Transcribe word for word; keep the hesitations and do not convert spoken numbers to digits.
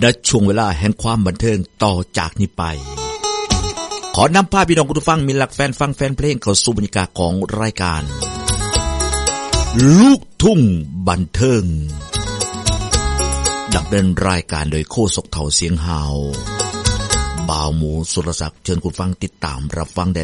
ณช่วงเวลาแห่งความบันเทิงต่อจากนี้ไปขอนำพาพี่น้องผู้ฟังมีหลักแฟนฟังแฟนเพลงเข้าสู่บรรยากาศของรายการลูกทุ่งบันเทิงดำเนินรายการโดยโคศกเฒ่าเสียงหาวบ่าวหมูสุรศักดิ์เชิญคุณฟังติดตามรับฟังได้